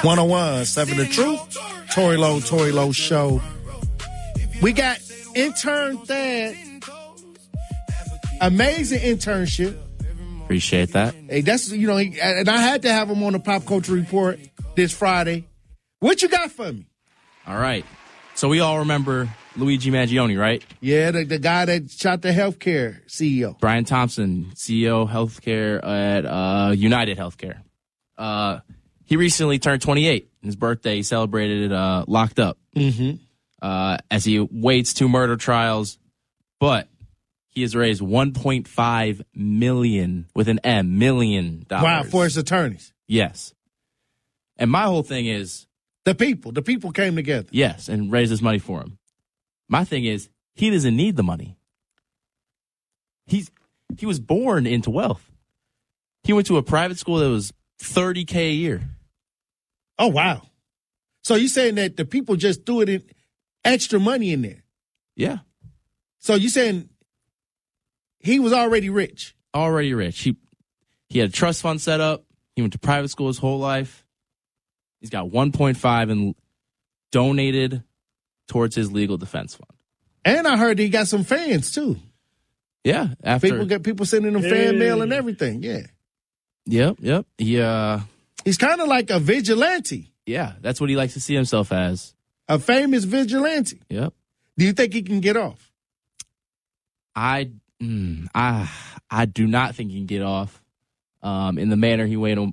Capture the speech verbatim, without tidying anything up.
one oh one, seven The Truth. Tory Lowe, Tory Lowe Show. We got intern Thad. Amazing internship. Appreciate that. Hey, that's, you know, he, and I had to have him on the Pop Culture Report this Friday. What you got for me? All right. So we all remember Luigi Mangione, right? Yeah, the, the guy that shot the healthcare C E O. Brian Thompson, C E O healthcare at uh, United Healthcare. Uh, he recently turned twenty-eight. His birthday, he celebrated it uh, locked up Mm-hmm. uh, as he waits two murder trials. But he has raised one point five million with an M, million dollars. Wow, for his attorneys. Yes. And my whole thing is, The people. The people came together. yes, and raise this money for him. My thing is, he doesn't need the money. He's he was born into wealth. He went to a private school that was thirty K a year. Oh, wow. So you saying that the people just threw it in extra money in there? Yeah. So you saying he was already rich? Already rich. He he had a trust fund set up. He went to private school his whole life. He's got one point five and donated towards his legal defense fund. And I heard he got some fans too. Yeah. After People get people sending him fan mail and everything. Yeah. Yep, yep. He uh He's kind of like a vigilante, yeah, that's what he likes to see himself as. a famous vigilante. Yep. Do you think he can get off? I mm, I I do not think he can get off um, in the manner he went